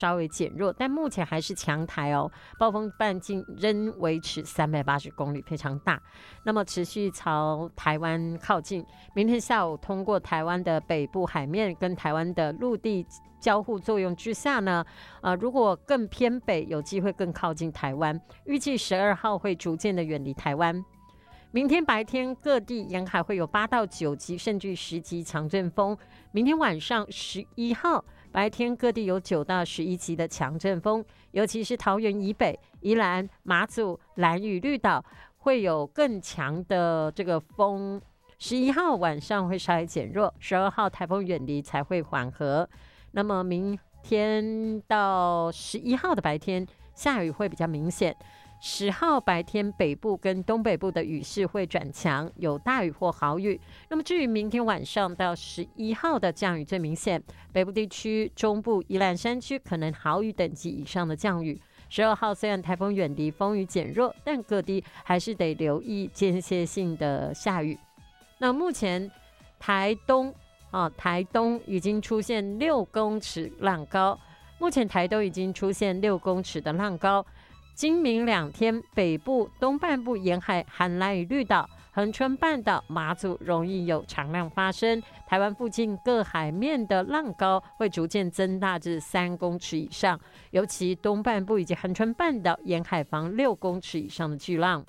稍微减弱，但目前还是强台哦。暴风半径仍维持380公里，非常大。那么持续朝台湾靠近，明天下午通过台湾的北部海面跟台湾的陆地交互作用之下呢，如果更偏北，有机会更靠近台湾。预计12号会逐渐的远离台湾。明天白天各地沿海会有8到9级甚至10级强阵风。明天晚上11号白天各地有9到11级的强阵风，尤其是桃园以北、宜兰、马祖、兰屿、绿岛会有更强的这个风。11号晚上会稍微减弱，12号台风远离才会缓和。那么明天到11号的白天下雨会比较明显。10号白天北部跟东北部的雨势会转强，有大雨或豪雨。那么至于明天晚上到11号的降雨最明显，北部地区、中部、宜兰山区可能豪雨等级以上的降雨。12号虽然台风远离，风雨减弱，但各地还是得留意间歇性的下雨。那目前台东已经出现6公尺浪高，目前台东已经出现6公尺的浪高。今明2天，北部、东半部沿海、含兰屿绿岛、恒春半岛、马祖容易有长浪发生。台湾附近各海面的浪高会逐渐增大至3公尺以上，尤其东半部以及恒春半岛沿海防6公尺以上的巨浪。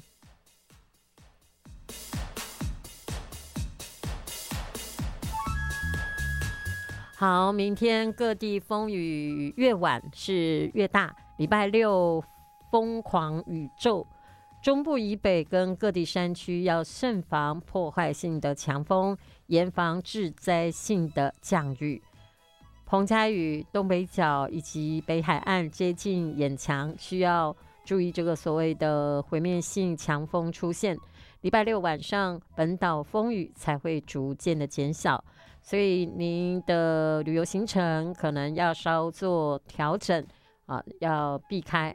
好，明天各地风雨越晚是越大，礼拜6疯狂宇宙，中部以北跟各地山区要慎防破坏性的强风，严防致灾性的降雨。澎嘉屿、东北角以及北海岸接近眼墙，需要注意这个所谓的毁灭性强风出现。礼拜6晚上本岛风雨才会逐渐的减小，所以您的旅游行程可能要稍作调整要避开。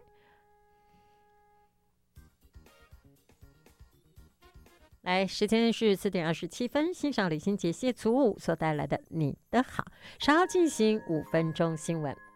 来，时间是4点27分，欣赏李心洁谢祖武所带来的《你的好》，稍后进行5分钟新闻。